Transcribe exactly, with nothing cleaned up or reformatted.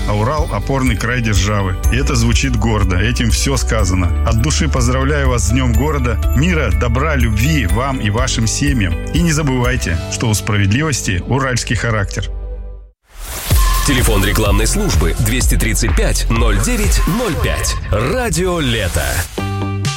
а Урал – опорный край державы. И это звучит гордо, этим все сказано. От души поздравляю вас с Днем города, мира, добра, любви вам и вашим семьям. И не забывайте, что у справедливости уральский характер. Телефон рекламной службы двести тридцать пять ноль девять ноль пять. Радио Лето.